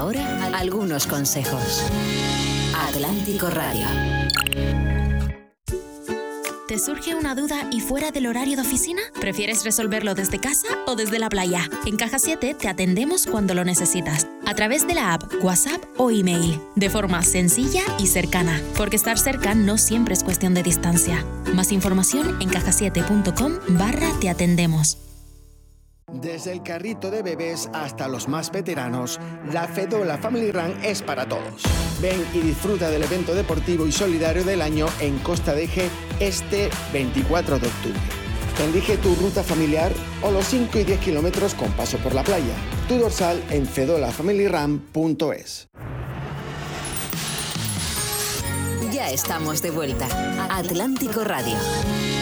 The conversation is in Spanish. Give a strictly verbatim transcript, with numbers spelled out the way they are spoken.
ahora algunos consejos. Atlántico Radio. ¿Te surge una duda y fuera del horario de oficina? ¿Prefieres resolverlo desde casa o desde la playa? En Caja siete te atendemos cuando lo necesitas, a través de la app, WhatsApp o email, de forma sencilla y cercana, porque estar cerca no siempre es cuestión de distancia. Más información en caja siete punto com barra te atendemos. Desde el carrito de bebés hasta los más veteranos, la Fedola Family Run es para todos. Ven y disfruta del evento deportivo y solidario del año en Costa de Eje este veinticuatro de octubre. Elige tu ruta familiar o los cinco y diez kilómetros con paso por la playa. Tu dorsal en fedola family run punto es. Ya estamos de vuelta. Atlántico Radio.